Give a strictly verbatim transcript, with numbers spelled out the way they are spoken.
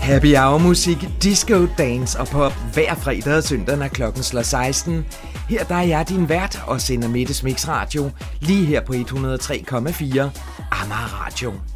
Happy Hour musik, disco, dance og pop hver fredag og søndag, når klokken slår seksten. Her der er jeg din vært og sender Mettes Mix Radio lige her på et hundrede og tre komma fire Amager Radio.